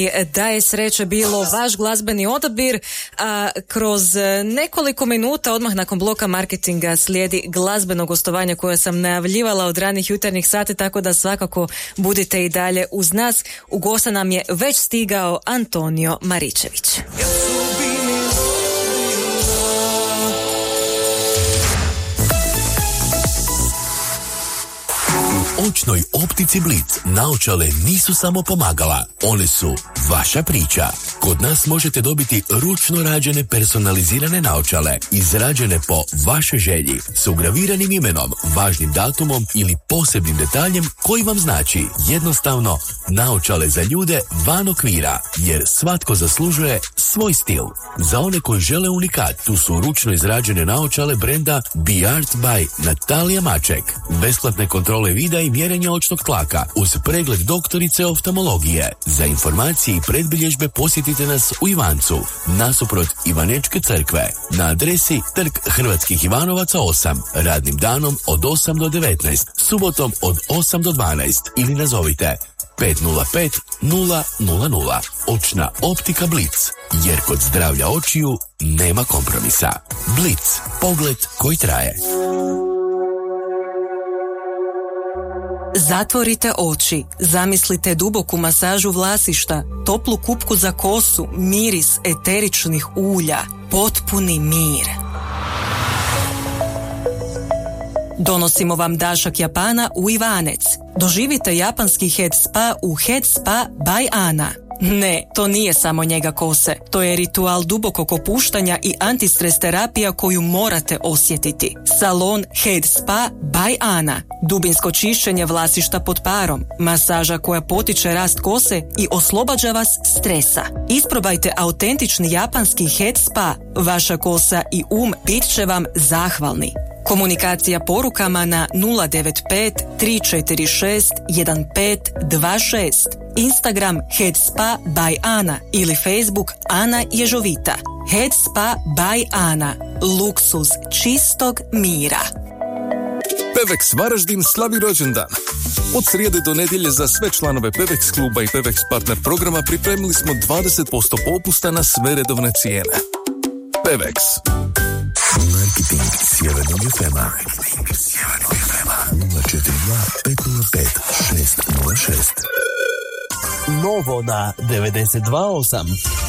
Da je sreće bilo vaš glazbeni odabir, a kroz nekoliko minuta odmah nakon bloka marketinga slijedi glazbeno gostovanje koje sam najavljivala od ranih jutarnjih sati, tako da svakako budite i dalje uz nas. U gosta nam je već stigao Antonio Maričević. U očnoj optici Blic naočale nisu samo pomagala, one su vaša priča. Kod nas možete dobiti ručno rađene personalizirane naočale, izrađene po vašoj želji, s ugraviranim imenom, važnim datumom ili posebnim detaljem koji vam znači jednostavno naočale za ljude van okvira, jer svatko zaslužuje svoj stil. Za one koji žele unikat, tu su ručno izrađene naočale brenda Be Art by Natalija Maček. Besplatne kontrole vida i mjerenje očnog tlaka uz pregled doktorice oftalmologije. Za informacije i predbilježbe posjetite nas u Ivancu, nasuprot Ivanečke crkve, na adresi Trg Hrvatskih Ivanovaca 8, radnim danom od 8 do 19, subotom od 8 do 12 ili nazovite 505 000. Očna optika Blic, jer kod zdravlja očiju nema kompromisa. Blic, pogled koji traje. Zatvorite oči, zamislite duboku masažu vlasišta, toplu kupku za kosu, miris eteričnih ulja, potpuni mir. Donosimo vam dašak Japana u Ivanec. Doživite japanski head spa u Head Spa by Ana. Ne, to nije samo njega kose. To je ritual dubokog opuštanja i antistres terapija koju morate osjetiti. Salon Head Spa by Ana. Dubinsko čišćenje vlasišta pod parom. Masaža koja potiče rast kose i oslobađa vas stresa. Isprobajte autentični japanski Head Spa. Vaša kosa i bit će vam zahvalni. Komunikacija porukama na 095 346 1526, Instagram Head Spa by Ana ili Facebook Ana Ježovita. Head Spa by Ana. Luksuz čistog mira. Pevex Varaždin slavi rođendan. Od srijede do nedjelje za sve članove Pevex kluba i Pevex partner programa pripremili smo 20% popusta na sve redovne cijene. Pevex. Marketing Sjevernog FM-a 042 505 606. Novo na 92.8.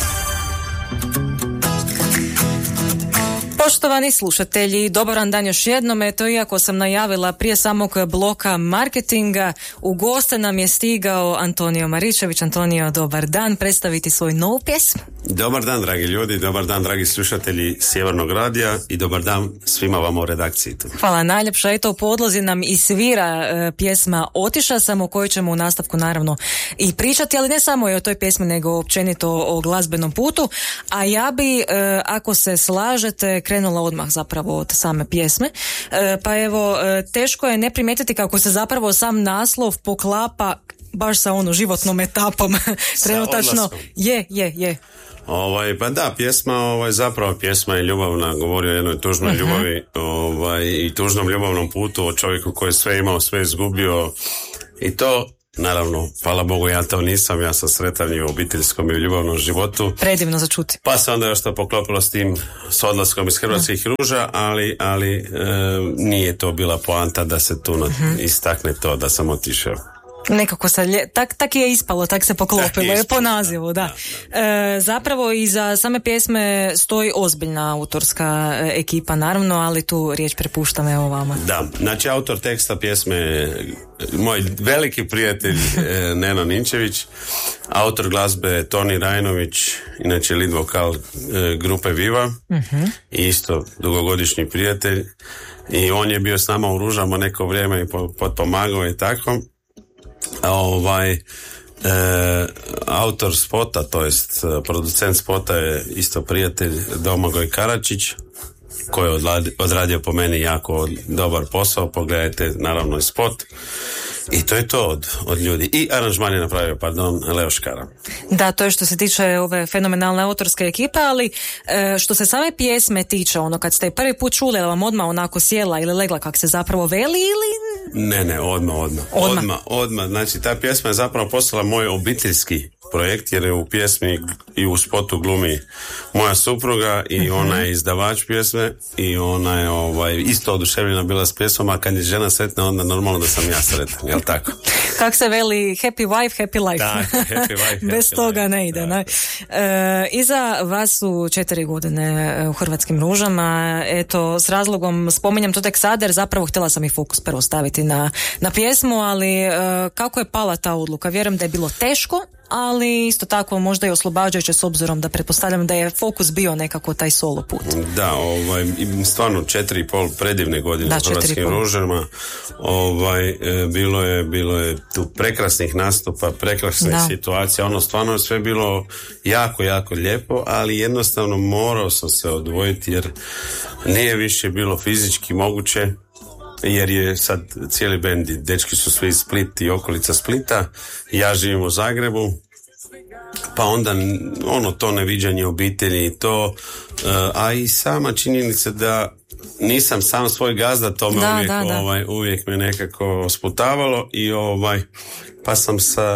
Poštovani slušatelji, dobar dan još jednom. Eto, iako sam najavila prije samog bloka marketinga, u goste nam je stigao Antonio Maričević. Antonio, dobar dan, predstaviti svoju novu pjesmu. Dobar dan, dragi ljudi, dobar dan, dragi slušatelji Sjevernog radija i dobar dan svima vama u redakciji. Hvala najljepša. Eto, u podlozi nam i svira pjesma Otiša sam, o kojoj ćemo u nastavku naravno i pričati, ali ne samo i o toj pjesmi, nego općenito o glazbenom putu. A ja bi, ako se slažete, krenula odmah zapravo od same pjesme. Pa evo, teško je ne primijetiti kako se zapravo sam naslov poklapa baš sa životnom etapom. Trenutačno je. Pa da, pjesma je ljubavna, govori o jednoj tužnoj ljubavi i tužnom ljubavnom putu, o čovjeku koji je sve imao, sve izgubio i to, naravno, hvala Bogu, ja to nisam, ja sam sretan i u obiteljskom i u ljubavnom životu. Predivno za čuti. Pa se onda još to poklopilo s tim, s odlaskom iz Hrvatskih ruža, ali nije to bila poanta da se tu istakne to da sam otišao. Nekako se, tak je ispalo, tak se poklopilo, je po nazivu, da. Zapravo iza same pjesme stoji ozbiljna autorska ekipa, naravno, ali tu riječ prepuštam evo vama. Da, znači autor teksta pjesme je moj veliki prijatelj Neno Ninčević, autor glazbe Toni Rajnović, inače lead vokal grupe Viva, i isto dugogodišnji prijatelj, i on je bio s nama u Ružama neko vrijeme i potpomagao i tako. Autor spota, to jest producent spota je isto prijatelj Domagoj Karačić, koji je odradio po meni jako dobar posao. Pogledajte naravno i spot. I to je to od ljudi. I aranžman je napravio, Leo Škara. Da, to je što se tiče ove fenomenalne autorske ekipe, ali što se same pjesme tiče, kad ste prvi put čuli, da vam odmah onako sjela ili legla kak se zapravo veli ili... Ne, odmah. Znači, ta pjesma je zapravo postala moj obiteljski projekt, jer je u pjesmi i u spotu glumi moja supruga i ona je izdavač pjesme i ona je isto oduševljena bila s pjesmom, a kad je žena sretna, onda normalno da sam ja sretan, jel tako? Kak se veli, happy wife, happy life. Da, happy wife, bez happy toga life. ne ide. Ne? Iza vas su 4 godine u Hrvatskim ružama. Eto, s razlogom spominjem to tek sad, jer zapravo htjela sam i fokus prvo staviti na pjesmu, ali kako je pala ta odluka? Vjerujem da je bilo teško, ali isto tako možda i oslobađajuće s obzirom da pretpostavljam da je fokus bio nekako taj solo put. Da, stvarno 4,5 predivne godine u Hrvatskim ružama. Bilo je tu prekrasnih nastupa, prekrasnih situacija, ono stvarno je sve bilo jako, jako lijepo, ali jednostavno morao sam se odvojiti jer nije više bilo fizički moguće, jer je sad cijeli bend, dečki su svi iz Splita i okolica Splita, ja živim u Zagrebu, pa onda to neviđanje obitelji i to, a i sama činjenica da nisam sam svoj gazda, to me uvijek me nekako sputavalo i pa sam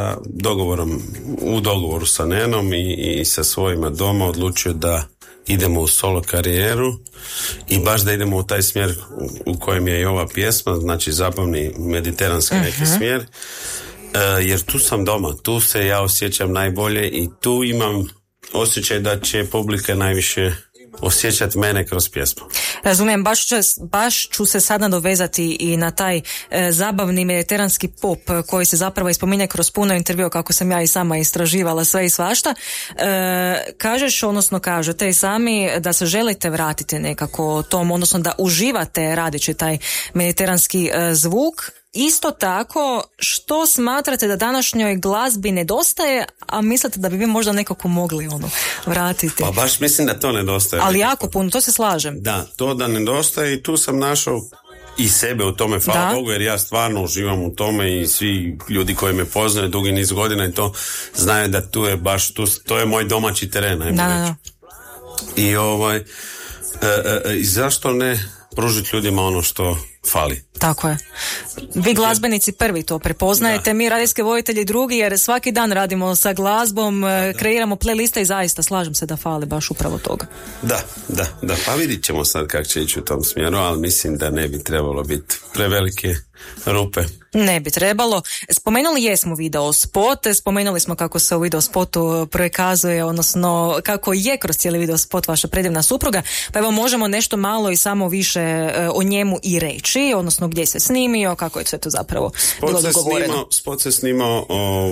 u dogovoru sa Nenom i sa svojima doma odlučio da idemo u solo karijeru i baš da idemo u taj smjer u kojem je i ova pjesma, znači zabavni mediteranski neki smjer, jer tu sam doma, tu se ja osjećam najbolje i tu imam osjećaj da će publika najviše osjećati mene kroz pjesmu. Razumijem, baš ću se sad nadovezati i na taj zabavni mediteranski pop koji se zapravo ispominje kroz puno intervjua, kako sam ja i sama istraživala sve i svašta. Kažete i sami da se želite vratiti nekako tom, odnosno da uživate radeći taj mediteranski zvuk. Isto tako, što smatrate da današnjoj glazbi nedostaje, a mislite da bi vi možda nekako mogli vratiti? Pa baš mislim da to nedostaje. Ali jako puno, to se slažem. Da, to da nedostaje i tu sam našao i sebe u tome, hvala Bogu, jer ja stvarno uživam u tome i svi ljudi koji me poznaju dugi niz godina i to znaju da tu je baš, to je moj domaći teren. Da. I zašto ne pružiti ljudima ono što fali. Tako je. Vi glazbenici prvi to prepoznajete, mi radijski voditelji drugi, jer svaki dan radimo sa glazbom, kreiramo playliste i zaista slažem se da fali baš upravo toga. Da. Pa vidit ćemo sad kako će ići u tom smjeru, ali mislim da ne bi trebalo biti prevelike rupe. Ne bi trebalo. Spomenuli jesmo video spot, spomenuli smo kako se u video spotu prikazuje, odnosno kako je kroz cijeli video spot vaša predivna supruga, pa evo možemo nešto malo i samo više o njemu i reći, odnosno gdje se snimio, kako je sve to zapravo bilo dogovoreno. Spot se snimao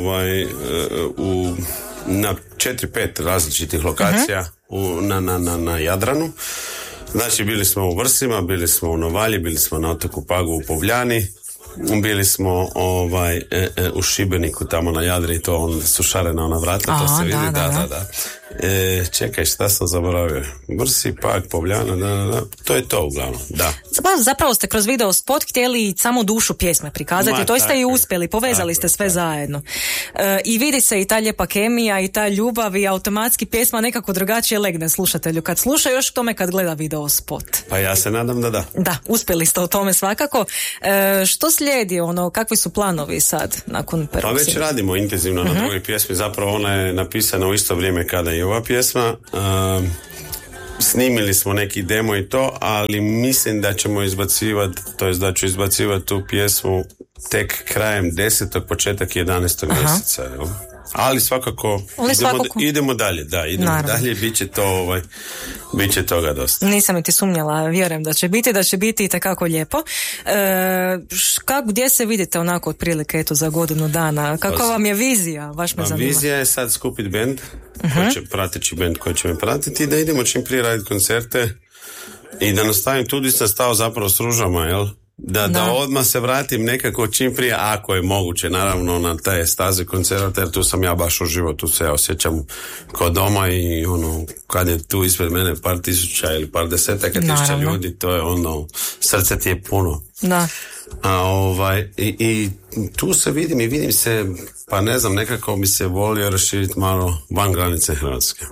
na 4-5 različitih lokacija na Jadranu. Znači bili smo u Vrsima, bili smo u Novalji, bili smo na otoku Pagu u Povljani, bili smo u Šibeniku tamo na Jadri, to su šarena ona vrata, to se vidi, da. Čekaj, šta sam zaboravio? Vrsi, Pag, Povljana, da. To je to uglavnom, da. Zapravo ste kroz video spot htjeli samo dušu pjesme prikazati, to ste i uspjeli, povezali ste sve zajedno. I vidi se i ta lijepa kemija i ta ljubav i automatski pjesma nekako drugačije legne slušatelju kad sluša, još k tome kad gleda video spot. Pa ja se nadam da da. Da, uspjeli ste u tome svakako. Što slijedi, kakvi su planovi sad nakon prvog? Pa već radimo intenzivno na drugoj pjesmi, zapravo ona je napisana u isto vrijeme kada i ova pjesma. Snimili smo neki demo i to, ali mislim da ćemo izbacivati, to jest da ću izbacivati tu pjesmu tek krajem 10. početak 11. mjeseca. Ali svakako idemo dalje, dalje, bit će toga dosta. Nisam ti sumnjala, vjerujem da će biti i takako lijepo. Gdje se vidite onako otprilike za godinu dana? Kakva vam je vizija? Baš me zanima. Vizija je sad skupiti bend, prateći bend koji će me pratiti i da idemo čim prije raditi koncerte i da nastavim tu gdje sam stao zapravo s Ružama, jel? Da odmah se vratim nekako čim prije, ako je moguće, naravno na te staze koncerta, jer tu sam ja baš uživo, tu se ja osjećam kod doma i kad je tu ispred mene par tisuća ili par desetaka tisuća ljudi, to je srce ti je puno. Da. I tu se vidim se, pa ne znam, nekako bi se volio raširiti malo van granice Hrvatske.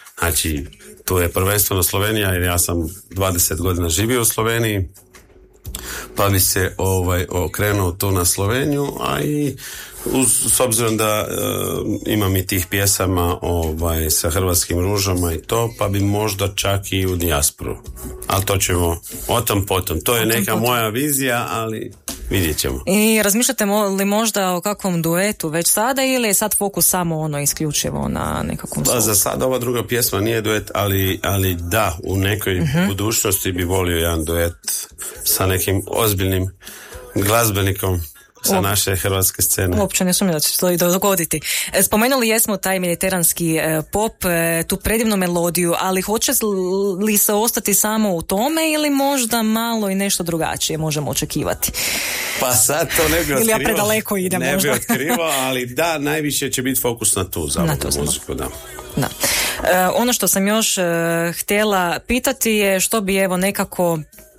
Znači, tu je prvenstveno Slovenija, jer ja sam 20 godina živio u Sloveniji. pa bi se okrenuo tu na Sloveniju, a i s obzirom da imam i tih pjesama sa Hrvatskim ružama i to, pa bi možda čak i u dijasporu. Ali to ćemo o tom potom. To je neka moja vizija, ali vidjet ćemo. I razmišljate li možda o kakvom duetu već sada ili je sad fokus samo isključivo na nekakvom slovu? Za sada ova druga pjesma nije duet, ali da, u nekoj budućnosti bi volio jedan duet sa nekim ozbiljnim glazbenikom sa naše hrvatske scene. Uopće ne sumnjam da će se to dogoditi. Spomenuli jesmo taj mediteranski pop, tu predivnu melodiju, ali hoće li se ostati samo u tome ili možda malo i nešto drugačije možemo očekivati? Pa sad to ne bi otkrivo. Ili ja predaleko idem možda. Ne bi otkrivo, ali da, najviše će biti fokus na tu muziku, da. Da. Ono što sam još htjela pitati je što bi nekako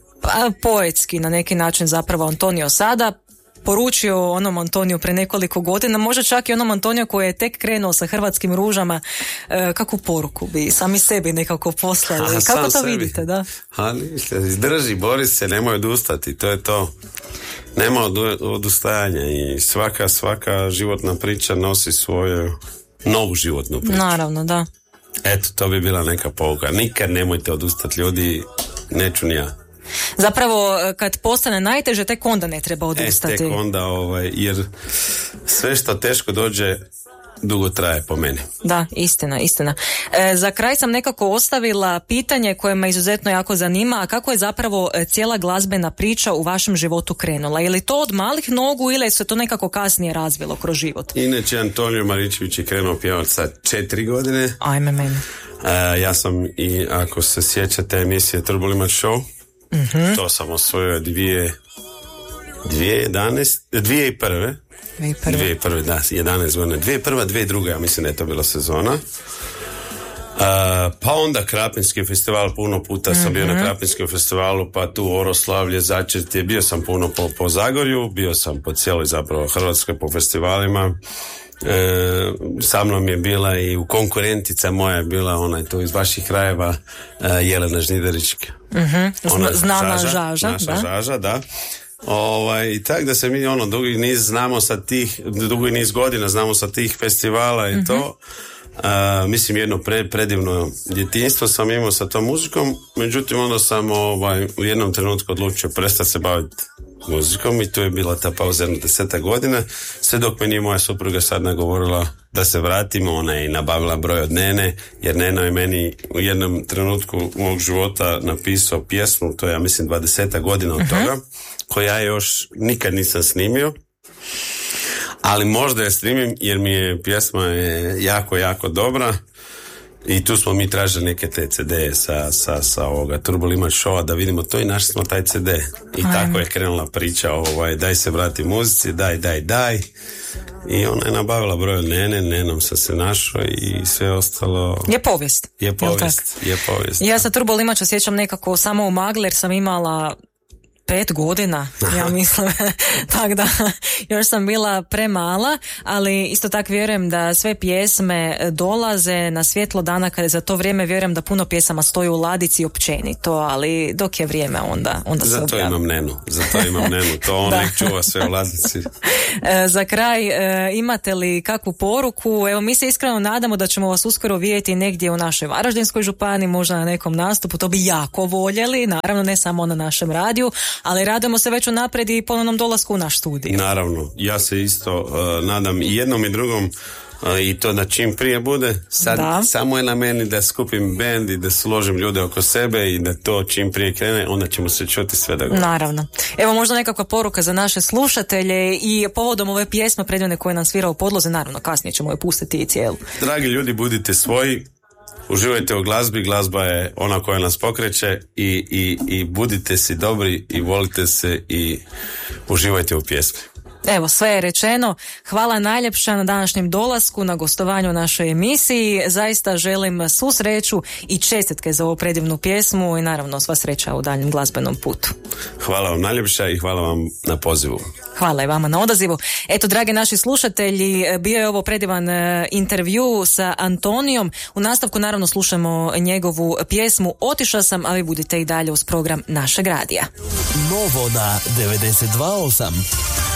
poetski na neki način zapravo Antonio sada poručio onom Antoniju pre nekoliko godina, možda čak i onom Antoniju koji je tek krenuo sa Hrvatskim ružama, kakvu poruku bi sami sebi nekako poslali? Kako to vidite, da? Izdrži, bori se, nemoj odustati, to je to. Nema odustajanja i svaka životna priča nosi svoju novu životnu priču. Naravno, da. Eto, to bi bila neka pouka. Nikad nemojte odustati, ljudi, neću ni ja. Zapravo, kad postane najteže, tek onda ne treba odustati. Tek onda, jer sve što teško dođe, dugo traje po meni. Da, istina. Za kraj sam nekako ostavila pitanje koje me izuzetno jako zanima, a kako je zapravo cijela glazbena priča u vašem životu krenula? Je li to od malih nogu ili se to nekako kasnije razvilo kroz život? Inače, Antonio Maričević je krenuo pjevati sa 4 godine. Ajme meni. Ja sam i, ako se sjećate emisije Turbolimač Show, to sam osvojio 2001. 2001, da, 11 godina. 2001, 2002, ja mislim da je to bila sezona. Pa onda Krapinski festival, puno puta sam bio na Krapinskom festivalu, pa tu Oroslavlje, Začrtje, bio sam puno po Zagorju, bio sam po cijeloj zapravo Hrvatskoj po festivalima. Sa mnom je bila i u konkurentica moja je bila tu iz vaših krajeva, Jelena Žnidarić. Znana Žaža. Naša Žaža, da. I tak da se mi dugi niz godina znamo sa tih festivala i to. Mislim jedno predivno djetinjstvo sam imao sa tom muzikom, međutim onda sam u jednom trenutku odlučio prestati se baviti muzikom i tu je bila ta pauza 10 godina, sve dok me nije moja supruga sad nagovorila da se vratimo. Ona je nabavila broj od Nene, jer Nena je meni u jednom trenutku mog života napisao pjesmu, to je ja mislim 20 godina od toga, koju ja još nikad nisam snimio, ali možda je snimim jer mi je pjesma jako, jako dobra. I tu smo mi tražili neke te CD-e sa ovoga Turbolimač Showa da vidimo to i našli smo taj CD. I tako je krenula priča, daj se vrati muzici, daj. I ona je nabavila broj od Nenom sam se našao i sve ostalo... Je povijest. Ja sa Turbolimača sjećam nekako samo u Magler sam imala 5 godina, ja mislim. Tako da, još sam bila premala, ali isto tako vjerujem da sve pjesme dolaze na svjetlo dana kada za to vrijeme vjerujem da puno pjesama stoji u ladici općenito, ali dok je vrijeme onda se Zato objavi. Zato imam Nenu, to on nek čuva sve u ladici. Za kraj, imate li kakvu poruku? Evo, mi se iskreno nadamo da ćemo vas uskoro vidjeti negdje u našoj Varaždinskoj županiji, možda na nekom nastupu, to bi jako voljeli, naravno ne samo na našem radiju, ali radimo se već unaprijed i ponovnom dolasku u naš studij. Naravno, ja se isto nadam i jednom i drugom i to da čim prije bude. Sad samo je na meni da skupim bend i da složim ljude oko sebe i da to čim prije krene, onda ćemo se čuti sve da gore. Naravno. Evo možda nekakva poruka za naše slušatelje i povodom ove pjesme predivne koje nam svira u podlozi, naravno kasnije ćemo je pustiti i cijelu. Dragi ljudi, budite svoji, uživajte u glazbi, glazba je ona koja nas pokreće i budite si dobri i volite se i uživajte u pjesmi. Evo, sve je rečeno. Hvala najljepša na današnjem dolasku, na gostovanju u našoj emisiji. Zaista želim svu sreću i čestitke za ovu predivnu pjesmu i naravno sva sreća u daljem glazbenom putu. Hvala vam najljepša i hvala vam na pozivu. Hvala i vama na odazivu. Eto, dragi naši slušatelji, bio je ovo predivan intervju sa Antonijom. U nastavku naravno slušamo njegovu pjesmu Otišao sam, a vi budite i dalje uz program našeg radija. Novo na 92.8.